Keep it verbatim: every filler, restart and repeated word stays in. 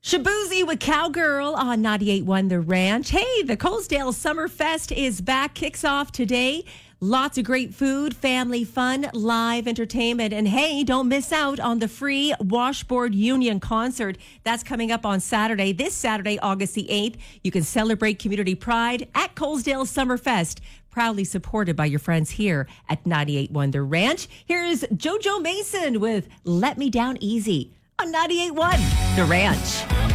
Shabuzi with Cowgirl on ninety-eight point one The Ranch. Hey, the Colesdale Summerfest is back, kicks off today. Lots of great food, family fun, live entertainment. And hey, don't miss out on the free Washboard Union concert. That's coming up on Saturday, this Saturday, August the eighth. You can celebrate community pride at Colesdale Summerfest. Proudly supported by your friends here at ninety-eight point one The Ranch. Here's JoJo Mason with Let Me Down Easy on ninety-eight point one The Ranch.